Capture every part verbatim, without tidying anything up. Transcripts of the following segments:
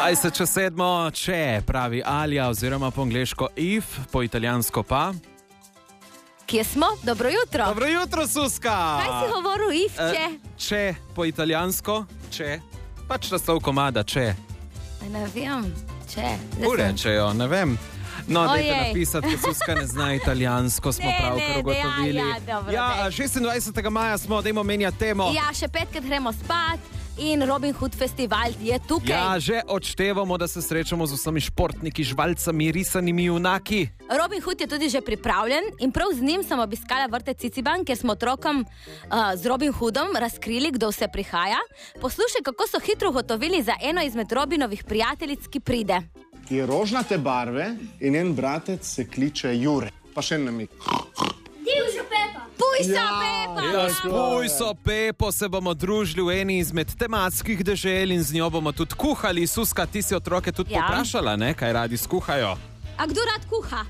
dvajset čez sedmo, če pravi Alja, oziroma po angleško if, po italijansko pa. Kje smo? Dobro jutro. Dobro jutro, Suska! Kaj si govoril, if, če? E, če po italijansko, če. Pač naslov komada, če. Ne vem, če. Urečejo, ne vem. No, dajte Ojej. napisati, ker Suska ne zna italijansko, smo Ne, pravkar ne, ugotovili. ja, ja, dobro, ja, daj. šestindvajsetega maja smo, dajmo menjati temo. Ja, še petkrat gremo spat in Robin Hood festival je tukaj. Ja, že odštevamo, da se srečamo z vsemi športniki, žvalcami, risanimi junaki. Robin Hood je tudi že pripravljen in prav z njim sem obiskala vrtec Ciciban, kjer smo otrokom uh, z Robin Hoodom razkrili, kdo vse prihaja. Poslušaj, kako so hitro ugotovili za eno izmed Robinovih prijateljic, ki pride. Ki je rožnate barve in njen bratec se kliče Jure. Pa še en namik. Divža Pepa. Pujsa, Ja, Pepa! Ja, s Pujso Pepo se bomo družili v eni izmed tematskih dežel in z njo bomo tudi kuhali. Suska, ti si otroke tudi Ja. poprašala, ne? Kaj radi skuhajo? A kdo rad kuha?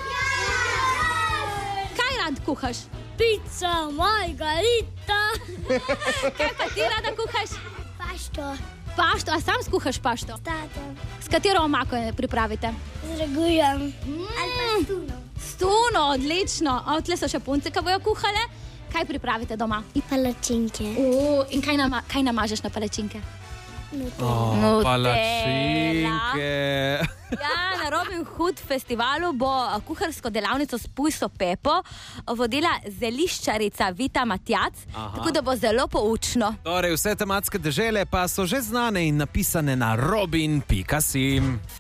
Kaj rad kuhaš? Pizza, margarita. Kaj pa ti rada kuhaš? Pašto. Pašto, a sam skuhaš pašto? Tato. S katero omako je pripravite? Z reguljem. Ali pa s tunom. Stuno, odlično. A tle so še punce, ki bojo kuhale. Kaj pripravite doma? Palačinke. Uh, in kaj, nama, kaj namažeš na palačinke? Oh, Nutella. palačinke. Ja, na Robin Hood festivalu bo kuharsko delavnico s Pujso Pepo vodila zeliščarica Vita Matjac, tako da bo zelo poučno. Torej, vse tematske dežele pa so že znane in napisane na robin pika si.